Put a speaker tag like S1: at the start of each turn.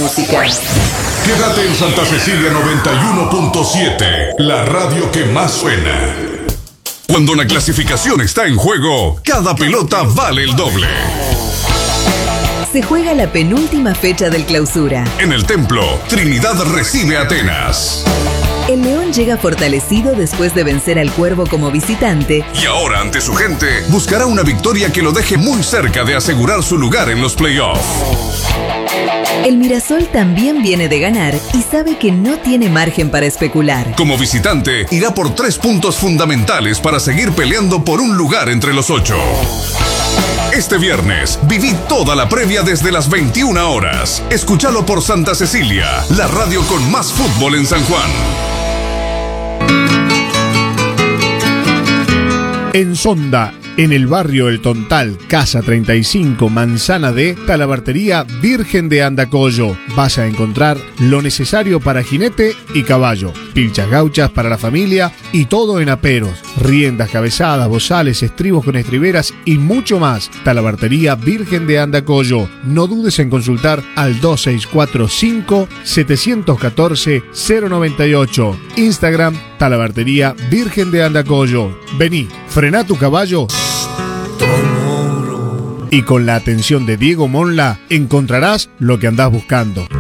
S1: música.
S2: Quédate en Santa Cecilia 91.7, la radio que más suena. Cuando la clasificación está en juego, cada pelota vale el doble.
S1: Se juega la penúltima fecha del Clausura.
S2: En el Templo, Trinidad recibe a Atenas.
S1: El León llega fortalecido después de vencer al Cuervo como visitante.
S2: Y ahora, ante su gente, buscará una victoria que lo deje muy cerca de asegurar su lugar en los playoffs.
S1: El Mirasol también viene de ganar y sabe que no tiene margen para especular.
S2: Como visitante, irá por 3 puntos fundamentales para seguir peleando por un lugar entre los 8. Este viernes, viví toda la previa desde las 21 horas. Escúchalo por Santa Cecilia, la radio con más fútbol en San Juan.
S3: En Sonda, en el barrio El Tontal, Casa 35, Manzana D, Talabartería Virgen de Andacollo. Vas a encontrar lo necesario para jinete y caballo, pilchas gauchas para la familia y todo en aperos, riendas, cabezadas, bozales, estribos con estriberas y mucho más. Talabartería Virgen de Andacollo. No dudes en consultar al 2645 714 098. Instagram Talabartería Virgen de Andacollo. Vení, frená tu caballo y con la atención de Diego Monla encontrarás lo que andás buscando.